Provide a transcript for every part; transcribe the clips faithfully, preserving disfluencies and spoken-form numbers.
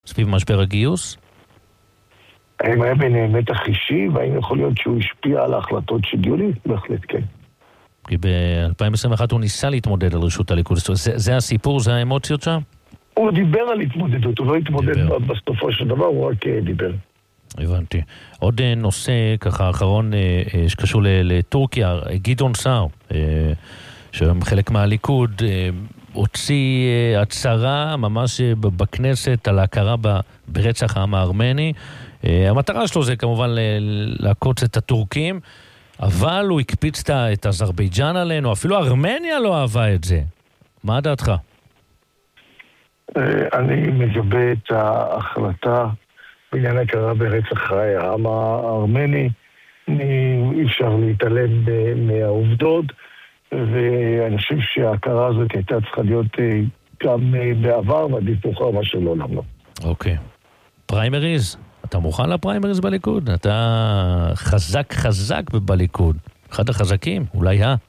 סביב משבר הגיוס? האם היה ביניהם מתח אישי, והאם יכול להיות שהוא השפיע על ההחלטות של יולי? בהחלט כן. כי ב-אלפיים עשרים ואחת הוא ניסה להתמודד על ראשות הליכוד. זה, זה הסיפור, זה האמוציות שם? הוא דיבר על התמודדות, הוא לא התמודד דיבר. בסופו של דבר, הוא רק דיבר. הבנתי. עוד נושא ככה אחרון שקשור לטורקיה, גדעון סער, שהיום חלק מהליכוד, הוציא הצהרה ממש בכנסת על ההכרה ברצח העם הארמני. המטרה שלו זה כמובן לעקוץ את הטורקים, אבל הוא הקפיץ את אזרבייג'אן עלינו, אפילו ארמניה לא אהבה את זה. מה דעתך? אני מגבה את ההחלטה בעניין הכרה ברצח העם הארמני. אי אפשר להתעלם מהעובדות, ואני חושב שההכרה הזאת הייתה צריכה להיות גם בעבר, ועדיף מאוחר מה שלא למה. אוקיי. פריימריז? אתה מוכן לפריימריז בליכוד? אתה חזק חזק בליכוד. אחד החזקים, אולי ה...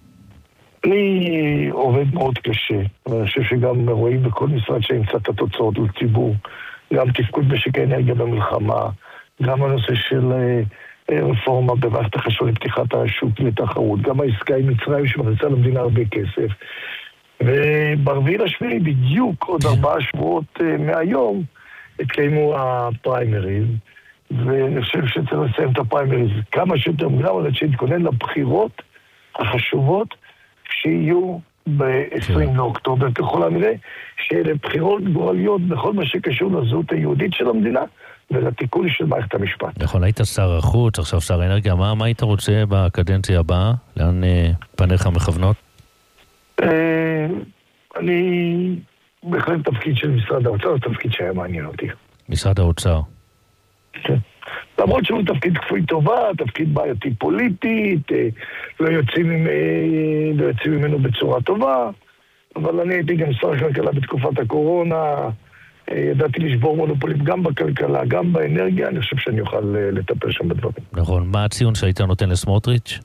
אני עובד מאוד קשה, ואני חושב שגם רואים בכל משרד שימצא את התוצאות לציבור, גם תפקוד משק האנרגיה במלחמה, גם הנושא של רפורמה במערכת החשמל לפתיחת השוק לתחרות, גם העסקה עם מצרים שמכניסה למדינה הרבה כסף. וברביעי לשביעי בדיוק עוד ארבעה שבועות מהיום התקיימו הפריימריז, ואני חושב שצריך לסיים את הפריימריז כמה שיותר מוקדם, עד שהתכונן לבחירות החשובות שיהיו ב-עשרים לאוקטובר ככל הנראה, שאלה בחירות גורליות בכל מה שקשור לזהות היהודית של המדינה ולתיקון של מערכת המשפט. נכון, היית שר החוץ, עכשיו שר האנרגיה, מה, מה היית רוצה בקדנציה הבאה? לאן אה, פניך מכוונות? אה, אני בהחלט תפקיד של משרד האוצר, זה תפקיד שהיה מעניין אותי. משרד האוצר? כן. למרות שהוא תפקיד כפוי טובה, תפקיד בעייתי פוליטית, לא יוצאים, לא יוצאים ממנו בצורה טובה, אבל אני הייתי גם שר הכלכלה בתקופת הקורונה, ידעתי לשבור מונופולים גם בכלכלה, גם באנרגיה, אני חושב שאני אוכל לטפל שם בדברים. נכון, מה הציון שהיית נותן לסמוטריץ'?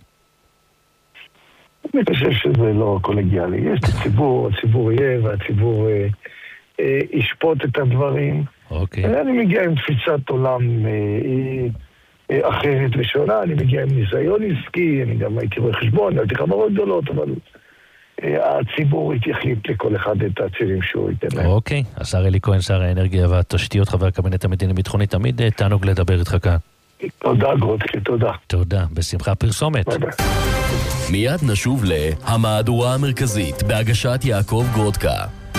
אני חושב שזה לא קולגיאלי, יש את הציבור, הציבור יהיה והציבור אה, אה, ישפוט את הדברים. אוקיי. אני מגיע עם תפיסת עולם אה, אה, אחרת ושונה, אני מגיע עם ניסיון עסקי, אני גם הייתי רואה חשבון, הייתי חברות גדולות, אבל אה, הציבור יחליט לכל אחד את הצירים שהוא ייתן להם. אוקיי, השר אלי כהן, שר האנרגיה והתשתיות, חבר הקבינט המדיני-ביטחוני, תמיד תענוג לדבר איתך כאן. תודה גרודקה, תודה. תודה, בשמחה. פרסומת. ביי ביי. מיד נשוב להמהדורה המרכזית בהגשת יעקב גרודקה.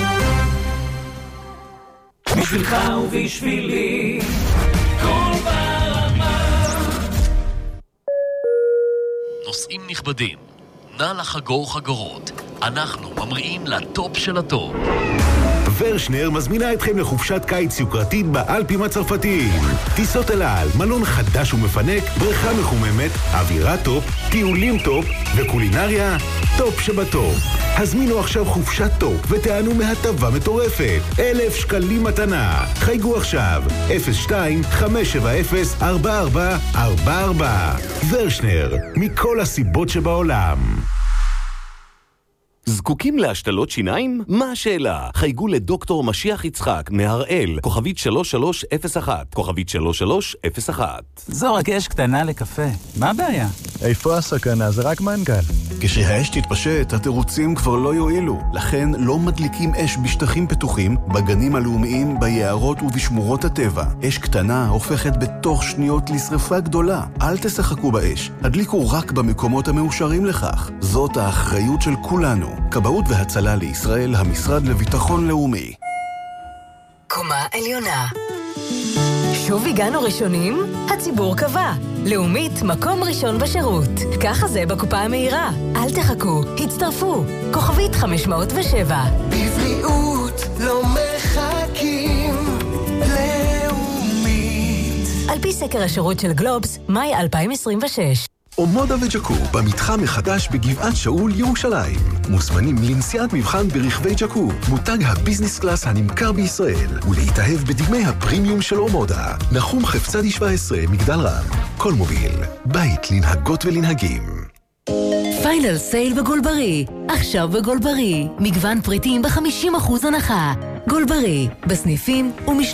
בשבילך ובשבילי כל ברמה. נושאים נכבדים, נא לחגור חגורות, אנחנו ממריאים לטופ של הטופ. ורשנר מזמינה אתכם לחופשת קיץ יוקרתית באלפים הצרפתיים. טיסות אל על, מלון חדש ומפנק, בריכה מחוממת, אווירה טופ, טיולים טופ וקולינריה טופ שבטופ. הזמינו עכשיו חופשת טופ ותענו מהטבה מטורפת. אלף שקלים מתנה. חייגו עכשיו אפס שתיים חמש שבע אפס ארבע ארבע ארבע ארבע. ורשנר, מכל הסיבות שבעולם. זקוקים להשתלות שיניים? מה השאלה? חייגו לדוקטור משיח יצחק מהראל, כוכבית שלוש שלוש אפס אחת, כוכבית שלוש שלוש אפס אחת. זו רק אש קטנה לקפה, מה הבעיה? איפה הסכנה? זה רק מנגל. כשהאש תתפשט, התירוצים כבר לא יועילו. לכן לא מדליקים אש בשטחים פתוחים, בגנים הלאומיים, ביערות ובשמורות הטבע. אש קטנה הופכת בתוך שניות לשרפה גדולה. אל תשחקו באש, הדליקו רק במקומות המאושרים לכך. זאת האחריות של כולנו. כבאות והצלה לישראל, המשרד לביטחון לאומי. קומה עליונה. שוב הגענו ראשונים? הציבור קבע. לאומית, מקום ראשון בשירות. ככה זה בקופה המהירה. אל תחכו, הצטרפו. כוכבית חמש מאות ושבע. בבריאות לא מחכים. לאומית. על פי סקר השירות של גלובס, מאי אלפיים עשרים ושש. אומודה וג'קו, במתחם מחדש בגבעת שאול ירושלים. מוזמנים לנסיעת מבחן ברכבי ג'קו, מותג הביזנס קלאס הנמכר בישראל, ולהתאהב בדגמי הפרימיום של אומודה. נחום חפצדי שבע עשרה, מגדל רם. כל מוביל, בית לנהגות ולנהגים. פיינל סייל בגולברי. עכשיו בגולברי. מגוון פריטים ב-חמישים אחוז הנחה. גולברי, בסניפים ומשלוחים.